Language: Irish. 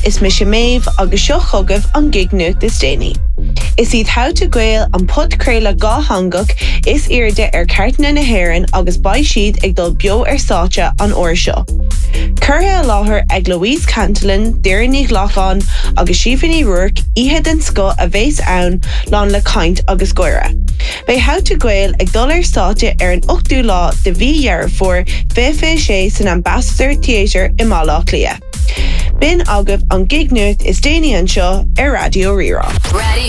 is mis méh agus seo chugah an gig nucht is déine. Is iad how to gael an putcréile gá hangach is irde cartna na hhéireann agus bai siad ag dul bio sáte an uair seo. Curtha a láthair ag Louise Cantillon, Deireadh Lachlan agus Siobhan Rourke ihe den sco a bhés ann lán le caint agus goire. Bei how to gael ag dul sáte an 8ú lá de bhí for FFC san Ambassador Theatre i Malach Lia. Bin agah an gig nucht is déine an seo Radio Rirá.